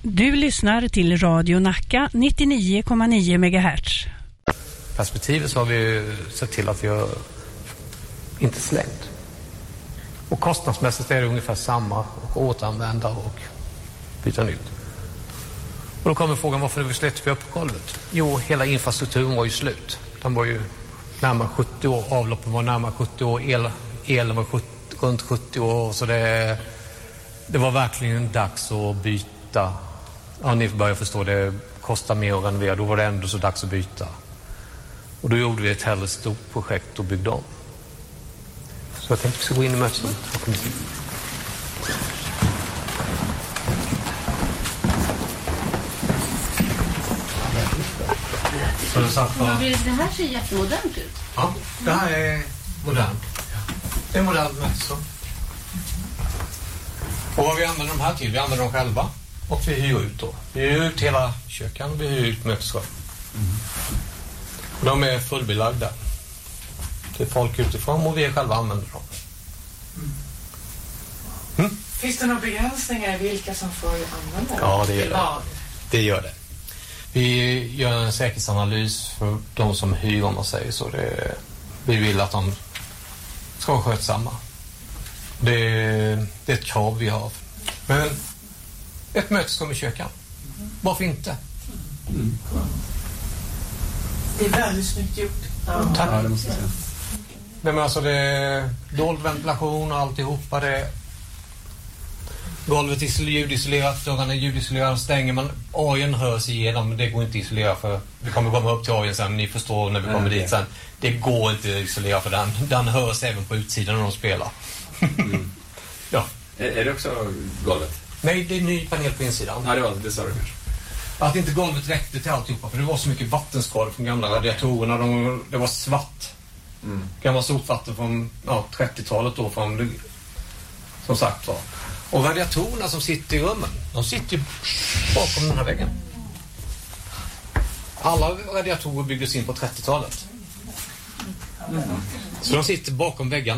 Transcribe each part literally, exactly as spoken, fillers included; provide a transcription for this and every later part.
Du lyssnar till Radio Nacka nittionio komma nio megahertz. Perspektivet så har vi sett till att vi har inte slängt. Och kostnadsmässigt är det ungefär samma, och återanvända och byta nytt. Och då kommer frågan, varför är vi släppte vi upp på golvet? Jo, hela infrastrukturen var ju slut. Den var ju närmare sjuttio år, avloppen var närmare sjuttio år, el, elen var sjuttio, runt sjuttio år. Så det, det var verkligen dags att byta. Ja, ni börjar förstå, det kostar mer att renovera. Då var det ändå så dags att byta. Och då gjorde vi ett hellre stort projekt och byggde om. Så jag tänkte att vi ska gå in i mötet. Så det, satt på... det här ser jättemodernt ut. Ja, det här är modernt. Det är modernt möte. Och vad vi använder de här till? Vi använder dem själva. Och vi hyr ut då. Vi hyr ut hela köken och vi hyr ut mötesrum. Mm. De är fullbelagda. Det är folk utifrån och vi själva använder dem. Mm. Finns det några begränsningar i vilka som får använda dem? Ja, det gör det. Det gör det. Vi gör en säkerhetsanalys för de som hyr, om man säger så. Det, vi vill att de ska vara skötsamma. Det, det är ett krav vi har. Men ett mötesrum i köken. Varför inte? Mm. Det är väldigt snyggt gjort. Ja. Tack. Ja, det måste jag säga. Men alltså det är dold ventilation och alltihopa. Det golvet är ljudisolerat, dörrarna är ljudisolerade. Stänger man, ajen hörs igenom, men det går inte att isolera för vi kommer komma upp till ajen sen, ni förstår när vi kommer mm. dit sen. Det går inte att isolera för den. Den hörs även på utsidan när de spelar. Mm. Ja. Är, är det också golvet? Nej, det är ny panel på insidan. Ja, det var det, sa du kanske. Att inte golvet räckte till alltihopa, för det var så mycket vattenskador från gamla radiatorerna. De, det var svart. Mm. Gamla sopvatten från ja, trettiotalet då, från, som sagt var. Och radiatorerna som sitter i rummen, de sitter bakom den här väggen. Alla radiatorer byggdes in på trettiotalet. Mm. Så de sitter bakom väggarna.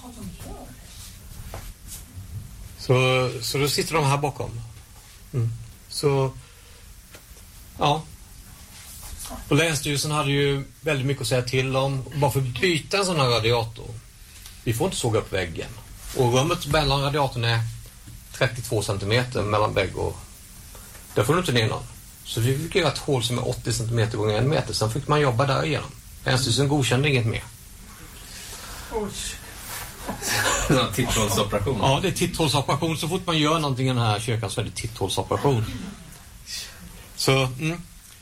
Så, så då sitter de här bakom. Mm. Så, ja. Och Länsstyrelsen hade ju väldigt mycket att säga till om. Varför byta en sån här radiator? Vi får inte såga upp väggen. Och rummet mellan radiatorn är trettiotvå centimeter mellan vägg och... Där får du inte ner någon. Så vi fick göra ett hål som är åttio centimeter gånger en meter. Sen fick man jobba där igenom. Länsstyrelsen godkände inget mer. Oj. En titthålsoperation. Ja, det är titthålsoperation. Så fort man gör någonting i den här kökan så är det titthålsoperation. Så, mm.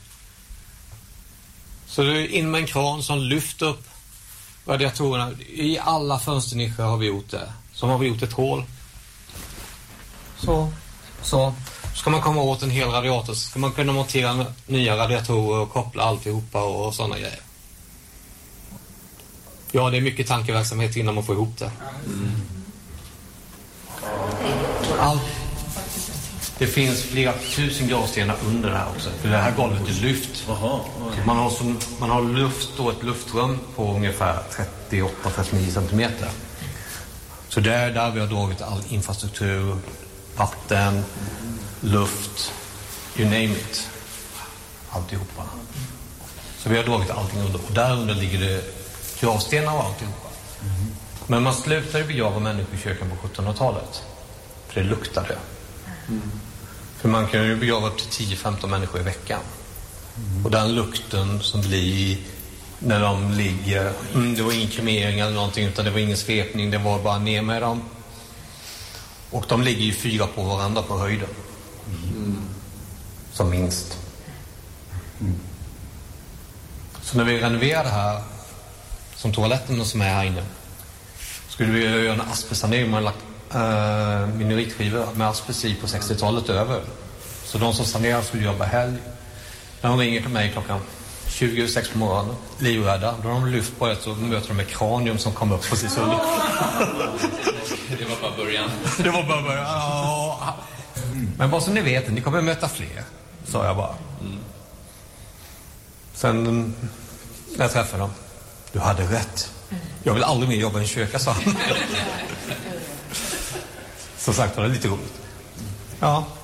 Så det är in med en kran som lyfter upp radiatorerna. I alla fönsternischer har vi gjort det. Så har vi gjort ett hål. Så, så. Ska man komma åt en hel radiator så ska man kunna montera nya radiatorer och koppla alltihopa och sådana grejer. Ja, det är mycket tankeverksamhet innan man får ihop det. Mm. Allt. Det finns flera tusen gravstenar under det här också. För det här golvet är lyft. Man har, som, man har luft och ett luftrum på ungefär trettioåtta till trettionio centimeter. Så det är där vi har dragit all infrastruktur, vatten, luft, you name it. Alltihopa. Så vi har dragit allting under. Och där under ligger det gravstenar och alltihopa. Mm. Men man slutade begrava människor i köken på sjuttonhundratalet. För det luktade. Mm. För man kan ju begrava upp till tio till femton människor i veckan. Mm. Och den lukten som blir när de ligger... Mm, det var ingen kremering eller någonting, utan det var ingen svepning. Det var bara ner med dem. Och de ligger ju fyra på varandra på höjden. Mm. Som minst. Mm. Så när vi renoverade här, som toaletten som är här inne, skulle vi göra en asbestsanering. Man har lagt uh, minoritskivor med asbest i på sextiotalet över. Så de som sanerar skulle jobba helg. När de ringer till mig klockan tjugo sex på morgonen, livrädda, då har de lyft på det så möter de med kranium som kom upp på sin sund. Det var bara början. Det var bara början. Ja. Men vad som ni vet, ni kommer möta fler, sa jag bara. Mm. Sen när jag träffade dem, du hade rätt. Jag vill aldrig mer jobba i en köka, sa han. Som sagt var det lite roligt. Ja.